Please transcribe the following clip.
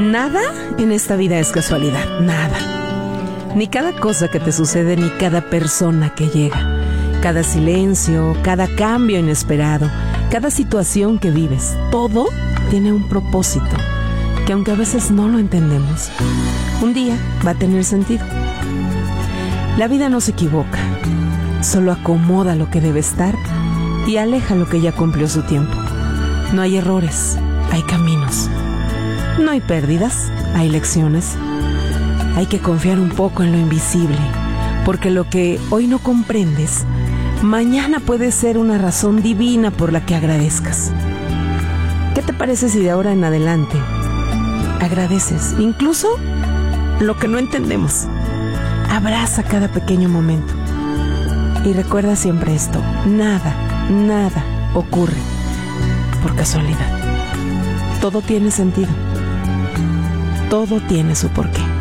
Nada en esta vida es casualidad, nada. Ni cada cosa que te sucede, ni cada persona que llega. Cada silencio, cada cambio inesperado, cada situación que vives, todo tiene un propósito, que aunque a veces no lo entendemos, un día va a tener sentido. La vida no se equivoca, solo acomoda lo que debe estar y aleja lo que ya cumplió su tiempo. No hay errores, hay caminos. No hay pérdidas, hay lecciones. Hay que confiar un poco en lo invisible, porque lo que hoy no comprendes, mañana puede ser una razón divina por la que agradezcas. ¿Qué te parece si de ahora en adelante agradeces, incluso lo que no entendemos? Abraza cada pequeño momento. Y recuerda siempre esto: nada ocurre por casualidad. Todo tiene sentido. Todo tiene su porqué.